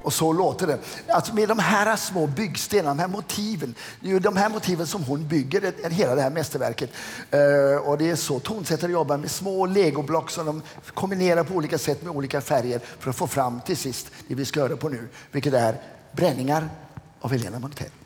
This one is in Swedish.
Och så låter det. Alltså med de här små byggstenarna, de här motiven. Det är ju de här motiven som hon bygger hela det här mästerverket. Och det är så tonsättare jobbar med små legoblock som de kombinerar på olika sätt med olika färger för att få fram till sist det vi ska göra på nu. Vilket är bränningar av Helena Montiel.